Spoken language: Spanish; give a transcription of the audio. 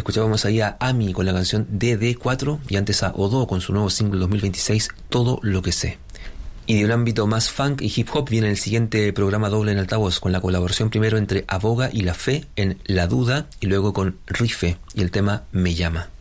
Escuchábamos ahí a Ami con la canción DD4 y antes a Odo con su nuevo single 2026, Todo lo que sé. Y de un ámbito más funk y hip hop viene el siguiente programa doble en altavoz, con la colaboración primero entre Aboga y La Fe en La Duda y luego con Rife y el tema Me Llama.